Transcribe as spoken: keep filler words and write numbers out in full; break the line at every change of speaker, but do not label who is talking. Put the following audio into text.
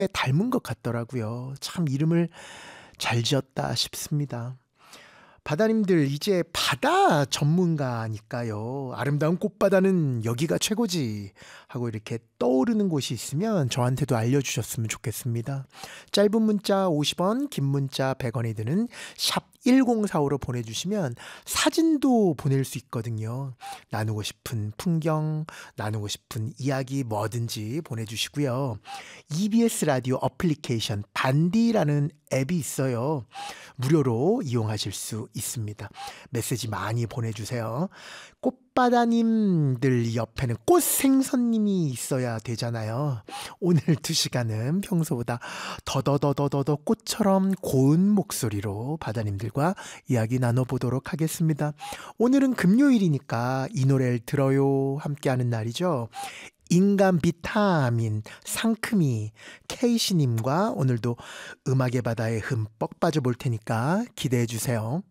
닮은 것 같더라고요. 참 이름을 잘 지었다 싶습니다. 바다님들 이제 바다 전문가니까요. "아름다운 꽃바다는 여기가 최고지." 하고 이렇게 떠오르는 곳이 있으면 저한테도 알려주셨으면 좋겠습니다. 짧은 문자 오십 원, 긴 문자 백 원이 드는 샵 일공사오로 보내주시면 사진도 보낼 수 있거든요. 나누고 싶은 풍경, 나누고 싶은 이야기 뭐든지 보내주시고요. 이비에스 라디오 어플리케이션 반디라는 앱이 있어요. 무료로 이용하실 수 있습니다. 메시지 많이 보내주세요. 꽃바다님들 옆에는 꽃생선님이 있어야 되잖아요. 오늘 두 시간은 평소보다 더더더더더 꽃처럼 고운 목소리로 바다님들과 이야기 나눠보도록 하겠습니다. 오늘은 금요일이니까 이 노래를 들어요 함께하는 날이죠. 인간 비타민 상큼이 케이씨님과 오늘도 음악의 바다에 흠뻑 빠져볼 테니까 기대해 주세요.